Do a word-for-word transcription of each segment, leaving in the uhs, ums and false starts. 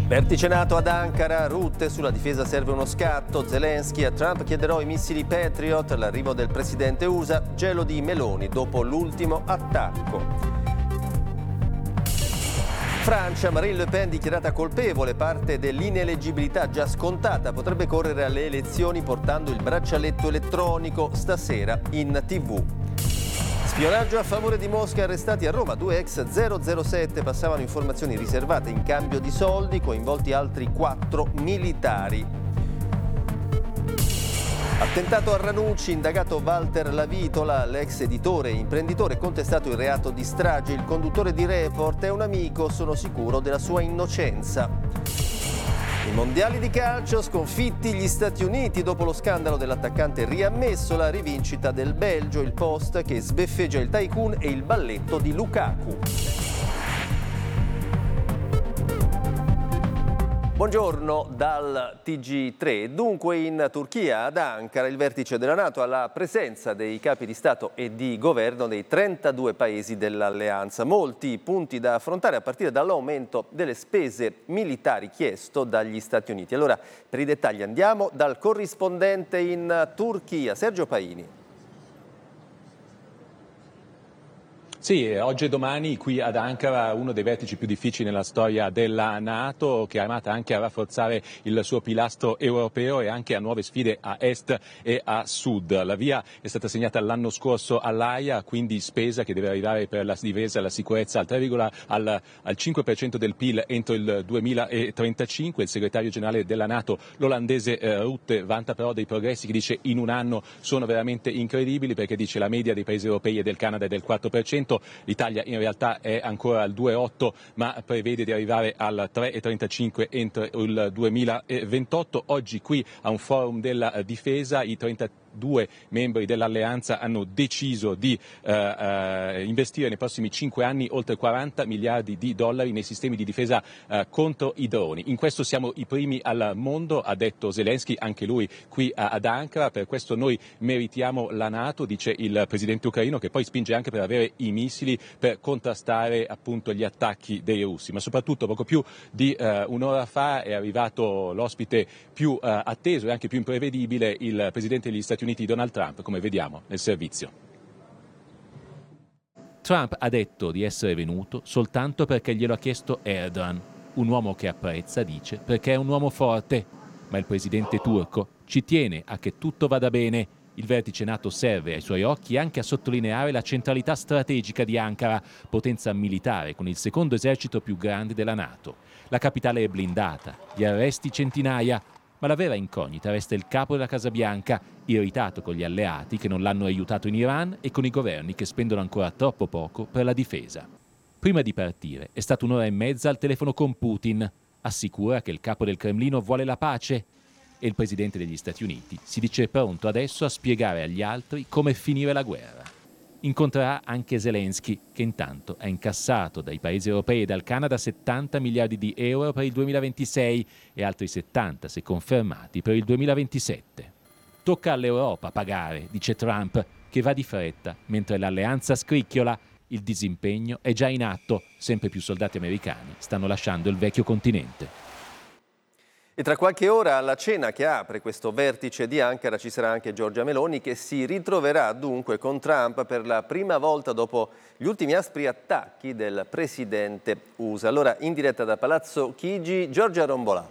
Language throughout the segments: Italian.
Vertice NATO ad Ankara, Rutte sulla difesa serve uno scatto, Zelensky a Trump chiederò i missili Patriot, l'arrivo del presidente U S A, gelo di Meloni dopo l'ultimo attacco. Francia, Marine Le Pen dichiarata colpevole, parte dell'ineleggibilità già scontata, potrebbe correre alle elezioni portando il braccialetto elettronico stasera in tivù. Spionaggio a favore di Mosca, arrestati a Roma due ex zero zero sette, passavano informazioni riservate in cambio di soldi, coinvolti altri quattro militari. Attentato a Ranucci, indagato Walter Lavitola, l'ex editore e imprenditore, contestato il reato di strage. Il conduttore di Report è un amico, sono sicuro della sua innocenza. I mondiali di calcio, sconfitti gli Stati Uniti dopo lo scandalo dell'attaccante riammesso, la rivincita del Belgio, il Post che sbeffeggia il tycoon e il balletto di Lukaku. Buongiorno dal T G tre. Dunque in Turchia, ad Ankara, il vertice della NATO alla presenza dei capi di Stato e di Governo dei trentadue paesi dell'Alleanza. Molti punti da affrontare a partire dall'aumento delle spese militari chiesto dagli Stati Uniti. Allora, per i dettagli andiamo dal corrispondente in Turchia, Sergio Paini. Sì, oggi e domani qui ad Ankara uno dei vertici più difficili nella storia della NATO, che è armata anche a rafforzare il suo pilastro europeo e anche a nuove sfide a est e a sud. La via è stata segnata l'anno scorso all'Aia, quindi spesa che deve arrivare per la difesa e la sicurezza al, tre, al, al cinque per cento del P I L entro il duemilatrentacinque. Il segretario generale della NATO, l'olandese eh, Rutte, vanta però dei progressi che dice in un anno sono veramente incredibili, perché dice la media dei paesi europei e del Canada è del quattro per cento. L'Italia in realtà è ancora al due virgola otto, ma prevede di arrivare al tre virgola trentacinque entro il duemilaventotto. Oggi qui a un forum della difesa i trentadue membri dell'alleanza hanno deciso di uh, uh, investire nei prossimi cinque anni oltre quaranta miliardi di dollari nei sistemi di difesa uh, contro i droni. In questo siamo i primi al mondo, ha detto Zelensky, anche lui qui uh, ad Ankara. Per questo noi meritiamo la NATO, dice il presidente ucraino, che poi spinge anche per avere i missili per contrastare appunto gli attacchi dei russi. Ma soprattutto poco più di uh, un'ora fa è arrivato l'ospite più uh, atteso e anche più imprevedibile, il presidente degli Stati Uniti Donald Trump, come vediamo nel servizio. Trump ha detto di essere venuto soltanto perché glielo ha chiesto Erdogan, un uomo che apprezza, dice, perché è un uomo forte, ma il presidente turco ci tiene a che tutto vada bene. Il vertice NATO serve ai suoi occhi anche a sottolineare la centralità strategica di Ankara, potenza militare con il secondo esercito più grande della NATO. La capitale è blindata, gli arresti centinaia, ma la vera incognita resta il capo della Casa Bianca, irritato con gli alleati che non l'hanno aiutato in Iran e con i governi che spendono ancora troppo poco per la difesa. Prima di partire è stata un'ora e mezza al telefono con Putin. Assicura che il capo del Cremlino vuole la pace e il presidente degli Stati Uniti si dice pronto adesso a spiegare agli altri come finire la guerra. Incontrerà anche Zelensky, che intanto ha incassato dai paesi europei e dal Canada settanta miliardi di euro per il duemilaventisei e altri settanta, se confermati, per il duemilaventisette. Tocca all'Europa pagare, dice Trump, che va di fretta, mentre l'alleanza scricchiola. Il disimpegno è già in atto, sempre più soldati americani stanno lasciando il vecchio continente. E tra qualche ora alla cena che apre questo vertice di Ankara ci sarà anche Giorgia Meloni, che si ritroverà dunque con Trump per la prima volta dopo gli ultimi aspri attacchi del presidente U S A. Allora in diretta da Palazzo Chigi, Giorgia Rombolà.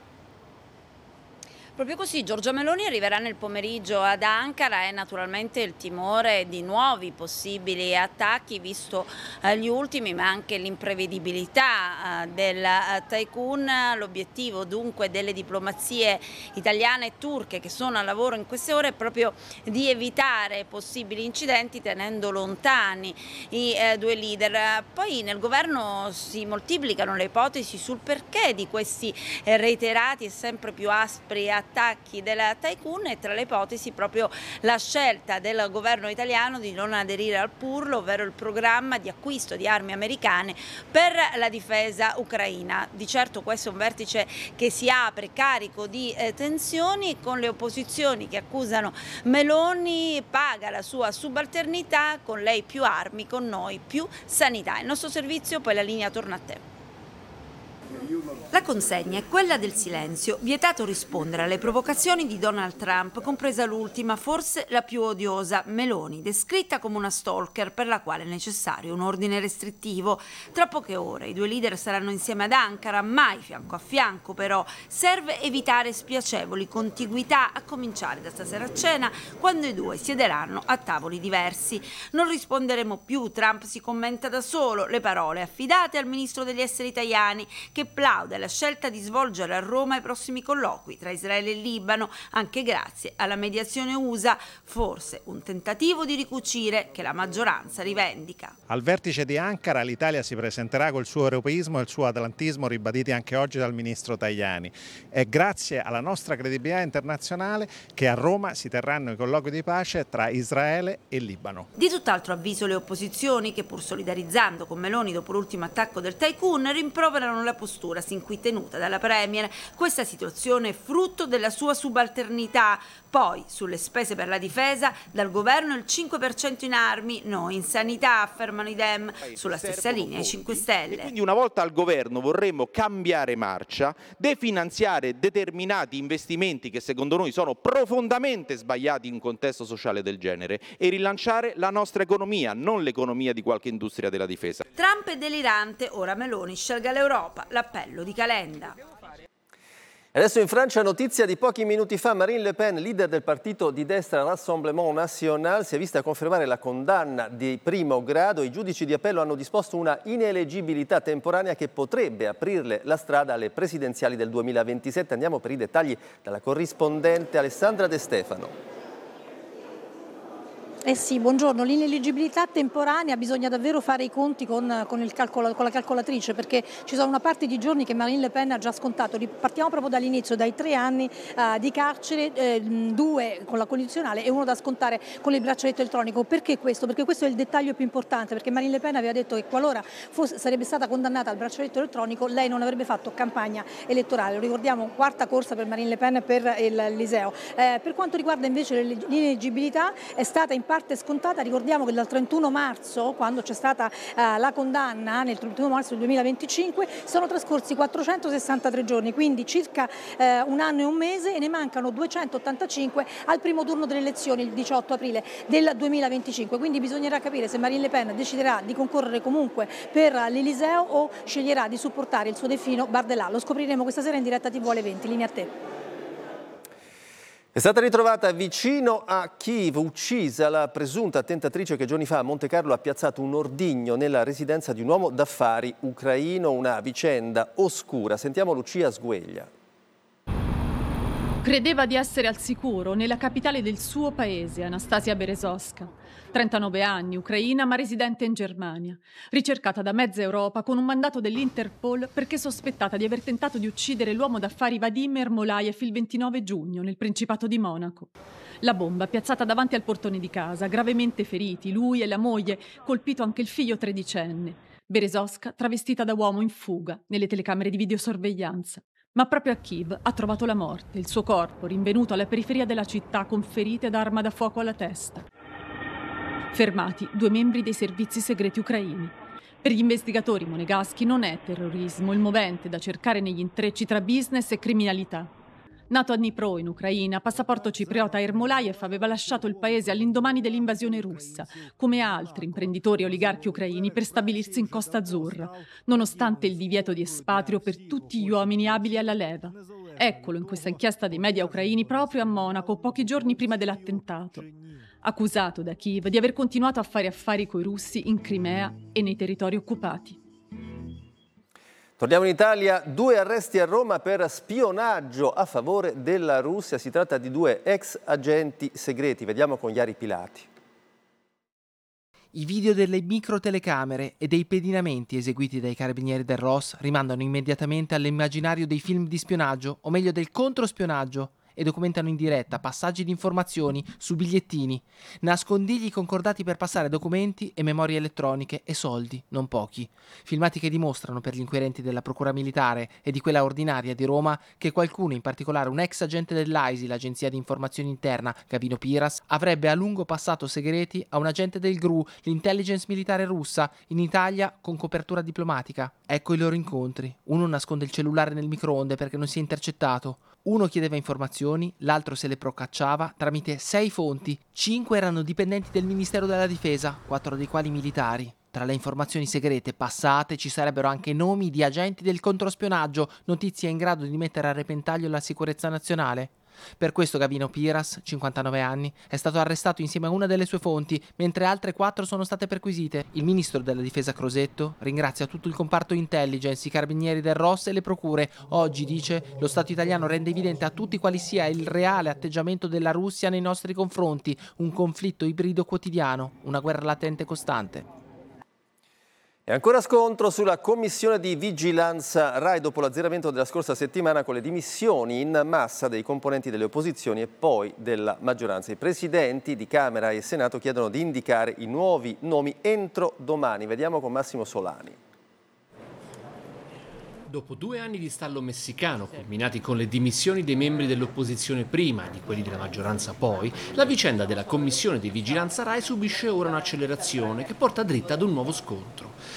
Proprio così, Giorgia Meloni arriverà nel pomeriggio ad Ankara e naturalmente il timore di nuovi possibili attacchi, visto eh, gli ultimi, ma anche l'imprevedibilità eh, del eh, tycoon. L'obiettivo dunque delle diplomazie italiane e turche che sono a lavoro in queste ore è proprio di evitare possibili incidenti tenendo lontani i eh, due leader. Poi nel governo si moltiplicano le ipotesi sul perché di questi eh, reiterati e sempre più aspri attacchi attacchi della tycoon, e tra le ipotesi proprio la scelta del governo italiano di non aderire al P U R L, ovvero il programma di acquisto di armi americane per la difesa ucraina. Di certo questo è un vertice che si apre carico di eh, tensioni, con le opposizioni che accusano Meloni paga la sua subalternità, con lei più armi, con noi più sanità. Il nostro servizio, poi la linea torna a te. La consegna è quella del silenzio, vietato rispondere alle provocazioni di Donald Trump, compresa l'ultima, forse la più odiosa, Meloni, descritta come una stalker per la quale è necessario un ordine restrittivo. Tra poche ore i due leader saranno insieme ad Ankara, mai fianco a fianco però. Serve evitare spiacevoli contiguità, a cominciare da stasera a cena, quando i due siederanno a tavoli diversi. Non risponderemo più, Trump si commenta da solo, le parole affidate al ministro degli esteri Tajani, che plaude la scelta di svolgere a Roma i prossimi colloqui tra Israele e Libano, anche grazie alla mediazione U S A, forse un tentativo di ricucire che la maggioranza rivendica. Al vertice di Ankara l'Italia si presenterà col suo europeismo e il suo atlantismo ribaditi anche oggi dal ministro Tajani. È grazie alla nostra credibilità internazionale che a Roma si terranno i colloqui di pace tra Israele e Libano. Di tutt'altro avviso le opposizioni che, pur solidarizzando con Meloni dopo l'ultimo attacco del tycoon, rimproverano la postura sin qui tenuta dalla Premier. Questa situazione è frutto della sua subalternità. Poi, sulle spese per la difesa, dal governo il cinque per cento in armi, noi in sanità, affermano i Dem, sulla stessa linea i cinque Stelle. E quindi una volta al governo vorremmo cambiare marcia, definanziare determinati investimenti che secondo noi sono profondamente sbagliati in un contesto sociale del genere e rilanciare la nostra economia, non l'economia di qualche industria della difesa. Trump è delirante, ora Meloni scelga l'Europa, l'appello di Calenda. Adesso in Francia, notizia di pochi minuti fa, Marine Le Pen, leader del partito di destra Rassemblement National, si è vista confermare la condanna di primo grado. I giudici di appello hanno disposto una ineleggibilità temporanea che potrebbe aprirle la strada alle presidenziali del duemilaventisette. Andiamo per i dettagli dalla corrispondente Alessandra De Stefano. Eh sì, buongiorno. L'ineleggibilità temporanea bisogna davvero fare i conti con, con, il calcolo, con la calcolatrice, perché ci sono una parte di giorni che Marine Le Pen ha già scontato. Partiamo proprio dall'inizio, dai tre anni uh, di carcere, eh, due con la condizionale e uno da scontare con il braccialetto elettronico. Perché questo? Perché questo è il dettaglio più importante, perché Marine Le Pen aveva detto che qualora fosse, sarebbe stata condannata al braccialetto elettronico, lei non avrebbe fatto campagna elettorale. Lo ricordiamo, quarta corsa per Marine Le Pen per il Eliseo. Eh, per quanto riguarda invece l'ineleggibilità, è stata in parte scontata. Ricordiamo che dal trentuno marzo, quando c'è stata eh, la condanna, nel trentuno marzo del duemilaventicinque, sono trascorsi quattrocentosessantatré giorni, quindi circa eh, un anno e un mese, e ne mancano duecentottantacinque al primo turno delle elezioni il diciotto aprile del duemilaventicinque. Quindi bisognerà capire se Marine Le Pen deciderà di concorrere comunque per l'Eliseo o sceglierà di supportare il suo delfino Bardella. Lo scopriremo questa sera in diretta tivù alle venti. Linea a te. È stata ritrovata vicino a Kiev, uccisa la presunta tentatrice che giorni fa a Monte Carlo ha piazzato un ordigno nella residenza di un uomo d'affari ucraino, una vicenda oscura. Sentiamo Lucia Sgueglia. Credeva di essere al sicuro nella capitale del suo paese, Anastasia Berezovska. trentanove anni, ucraina ma residente in Germania. Ricercata da mezza Europa con un mandato dell'Interpol perché sospettata di aver tentato di uccidere l'uomo d'affari Vadim Ermolaev il ventinove giugno nel Principato di Monaco. La bomba piazzata davanti al portone di casa, gravemente feriti, lui e la moglie, colpito anche il figlio tredicenne. Berezovska travestita da uomo in fuga nelle telecamere di videosorveglianza. Ma proprio a Kiev ha trovato la morte, il suo corpo rinvenuto alla periferia della città con ferite da arma da fuoco alla testa. Fermati due membri dei servizi segreti ucraini. Per gli investigatori monegaschi non è terrorismo il movente da cercare negli intrecci tra business e criminalità. Nato a Dnipro, in Ucraina, passaporto cipriota, Ermolaev aveva lasciato il paese all'indomani dell'invasione russa, come altri imprenditori e oligarchi ucraini, per stabilirsi in Costa Azzurra, nonostante il divieto di espatrio per tutti gli uomini abili alla leva. Eccolo in questa inchiesta dei media ucraini proprio a Monaco, pochi giorni prima dell'attentato. Accusato da Kiev di aver continuato a fare affari coi russi in Crimea e nei territori occupati. Torniamo in Italia, due arresti a Roma per spionaggio a favore della Russia. Si tratta di due ex agenti segreti. Vediamo con Iari Pilati. I video delle microtelecamere e dei pedinamenti eseguiti dai carabinieri del R O S rimandano immediatamente all'immaginario dei film di spionaggio, o meglio del controspionaggio, e documentano in diretta passaggi di informazioni su bigliettini, nascondigli concordati per passare documenti e memorie elettroniche e soldi, non pochi. Filmati che dimostrano per gli inquirenti della Procura Militare e di quella ordinaria di Roma che qualcuno, in particolare un ex agente dell'A I S I, l'agenzia di informazione interna, Gavino Piras, avrebbe a lungo passato segreti a un agente del G R U, l'intelligence militare russa, in Italia con copertura diplomatica. Ecco i loro incontri. Uno nasconde il cellulare nel microonde perché non sia intercettato. Uno chiedeva informazioni, l'altro se le procacciava tramite sei fonti. Cinque erano dipendenti del Ministero della Difesa, quattro dei quali militari. Tra le informazioni segrete passate ci sarebbero anche nomi di agenti del controspionaggio, notizie in grado di mettere a repentaglio la sicurezza nazionale. Per questo Gavino Piras, cinquantanove anni, è stato arrestato insieme a una delle sue fonti, mentre altre quattro sono state perquisite. Il ministro della difesa Crosetto ringrazia tutto il comparto intelligence, i carabinieri del R O S e le procure. Oggi, dice, lo Stato italiano rende evidente a tutti quali sia il reale atteggiamento della Russia nei nostri confronti, un conflitto ibrido quotidiano, una guerra latente costante. E ancora scontro sulla commissione di vigilanza Rai dopo l'azzeramento della scorsa settimana con le dimissioni in massa dei componenti delle opposizioni e poi della maggioranza. I presidenti di Camera e Senato chiedono di indicare i nuovi nomi entro domani. Vediamo con Massimo Solani. Dopo due anni di stallo messicano, culminati con le dimissioni dei membri dell'opposizione prima e di quelli della maggioranza poi, la vicenda della commissione di vigilanza Rai subisce ora un'accelerazione che porta dritta ad un nuovo scontro.